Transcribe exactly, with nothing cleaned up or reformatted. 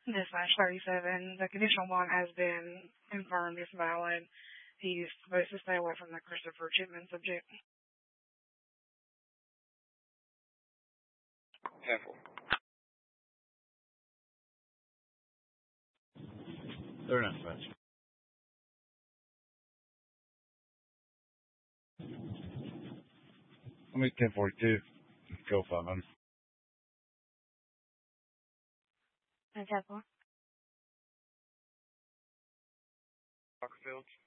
Dispatch thirty-seven, the conditional bond has been confirmed it's valid. He's supposed to stay away from the Christopher Chipman subject. ten four. They're not much. I mean, ten forty-two. Go five hundred. ten four. Rockefeller.